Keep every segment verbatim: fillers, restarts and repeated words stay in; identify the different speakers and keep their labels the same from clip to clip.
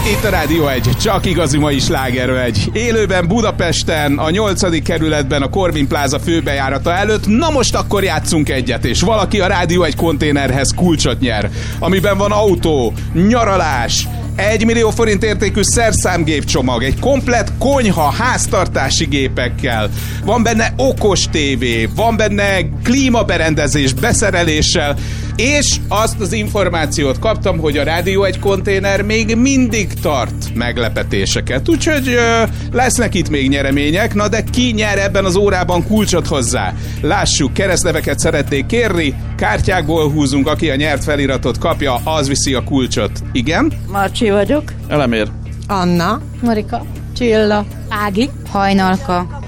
Speaker 1: Itt a Rádió egy, csak igazi mai slágermegy. Élőben Budapesten, a nyolcadik kerületben, a Corvin Plaza főbejárata előtt. Na most akkor játszunk egyet, és valaki a Rádió egy konténerhez kulcsot nyer, amiben van autó, nyaralás, egy millió forint értékű szerszámgépcsomag, egy komplett konyha háztartási gépekkel, van benne okos tévé, van benne klímaberendezés beszereléssel, és azt az információt kaptam, hogy a Rádió egy konténer még mindig tart meglepetéseket. Úgyhogy ö, lesznek itt még nyeremények, na de ki nyer ebben az órában kulcsot hozzá? Lássuk, keresztneveket szeretnék kérni, kártyákból húzunk, aki a nyert feliratot kapja, az viszi a kulcsot. Igen?
Speaker 2: Marcsi vagyok.
Speaker 3: Elemér.
Speaker 4: Anna.
Speaker 2: Marika. Csilla.
Speaker 5: Ági. Hajnalka.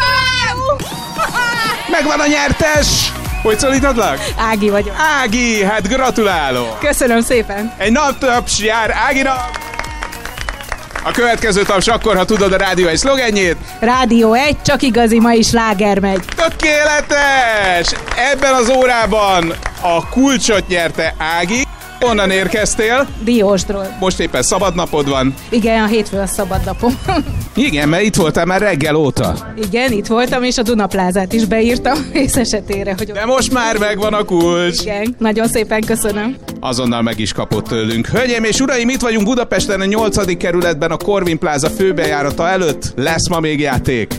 Speaker 1: Megvan a nyertes! Hogy szólítadlak?
Speaker 2: Ági vagyok.
Speaker 1: Ági, hát gratulálok!
Speaker 2: Köszönöm szépen.
Speaker 1: Egy naptaps jár Áginak! A következő taps akkor, ha tudod a Rádió egy szlogenjét.
Speaker 2: Rádió egy, csak igazi mai sláger megy.
Speaker 1: Tökéletes! Ebben az órában a kulcsot nyerte Ági. Onnan érkeztél?
Speaker 2: Diósdról.
Speaker 1: Most éppen szabad napod van.
Speaker 2: Igen, a hétfő a szabad napom.
Speaker 1: Igen, mert itt voltál már reggel óta.
Speaker 2: Igen, itt voltam, és a Dunaplázát is beírtam, ész esetére, hogy...
Speaker 1: De most már megvan a kulcs.
Speaker 2: Igen, nagyon szépen köszönöm.
Speaker 1: Azonnal meg is kapott tőlünk. Hölgyeim és uraim, itt vagyunk Budapesten, a nyolcadik kerületben, a Corvin Plaza főbejárata előtt. Lesz ma még játék.